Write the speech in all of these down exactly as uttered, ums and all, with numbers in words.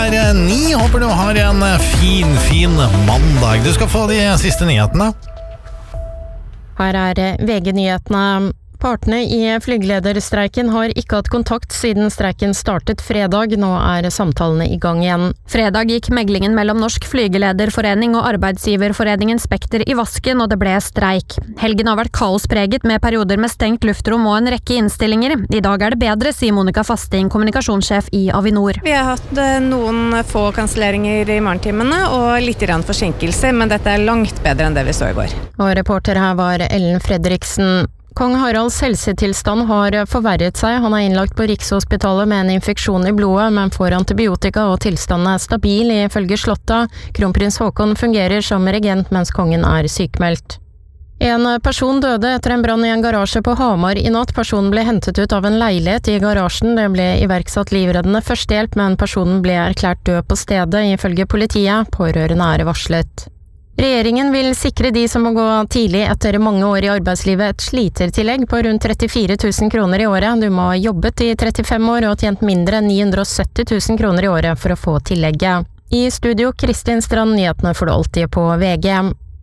er ni. Håper du har en fin, fin mandag. Du skal få de siste nyhetene. Her er V G-nyhetene. Partene i flygelederstreiken har ikke hatt kontakt siden streiken startet fredag. Nå er samtalene i gang igjen. Fredag gikk meglingen mellom Norsk Flygelederforening og Arbeidsgiverforeningen Spekter i vasken, og det ble streik. Helgen har vært kaospreget med perioder med stengt luftrom og en rekke innstillinger. I dag er det bedre, sier Monica Fasting, kommunikasjonssjef i Avinor. Vi har hatt noen få kanselleringer i morgentimene og litt grann forsinkelser, men dette er langt bedre enn det vi så i går. Og reporter her var Ellen Fredriksen. Kong Haralds helsetilstand har forverret seg. Han er innlagt på Rikshospitalet med en infeksjon i blodet, men får antibiotika og tilstanden er stabil ifølge Slottet. Kronprins Haakon fungerer som regent mens kongen er sykmeldt. En person døde etter en brann i en garasje på Hamar i natt. Personen ble hentet ut av en leilighet i garasjen. Det ble iverksatt livreddende førstehjelp, men personen ble erklært død på stedet, ifølge politiet. Pårørende er varslet. Regjeringen vil sikre de som må gå tidlig etter mange år i arbeidslivet et slitertillegg på rundt trettifire tusen kroner i året. Du må ha jobbet i trettifem år og tjent mindre enn ni hundre og sytti tusen kroner i året for å få tillegget. I studio, Kristin Strand, nyhetene får du alltid på V G.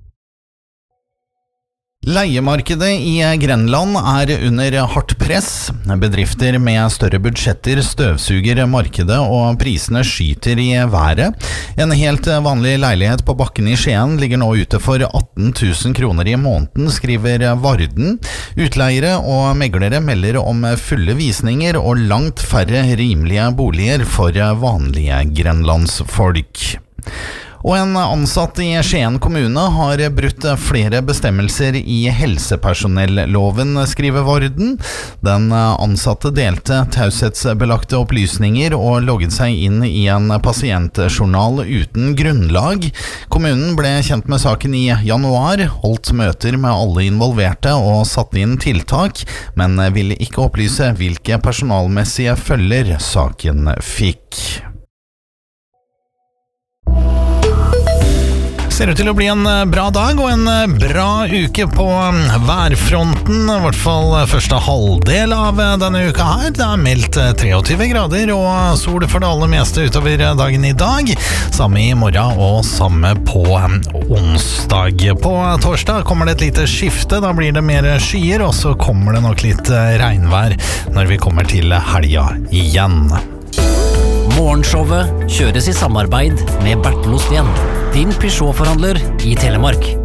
Leiemarkedet i Grenland er under hardt press. Bedrifter med større budsjetter støvsuger markedet, og prisene skyter i været. En helt vanlig leilighet på bakken i Skien ligger nå ute for atten tusen kroner i måneden, skriver Varden. Utleiere og meglere melder om fulle visninger og langt færre rimelige boliger for vanlige grenlandsfolk. Og en ansatt i Skien kommune har brutt flere bestemmelser i helsepersonelloven, skriver Varden. Den ansatte delte taushetsbelagte opplysninger og logget seg inn i en pasientjournal uten grunnlag. Kommunen ble kjent med saken i januar, holdt møter med alle involverte og satt inn tiltak, men ville ikke opplyse hvilke personalmessige følger saken fikk. Ser ut til å bli en bra dag og en bra uke på værfronten, i hvert fall første halvdel av denne uka her. Det er meldt treogtyve grader og sol for det aller meste utover dagen i dag. Samme i morgen og samme på onsdag. På torsdag kommer det et lite skifte, da blir det mer skyer, og så kommer det nok litt regnvær når vi kommer til helga igjen. Morgenshowet kjøres i samarbeid med Bertel Osten, din Peugeot-forhandler i Telemark.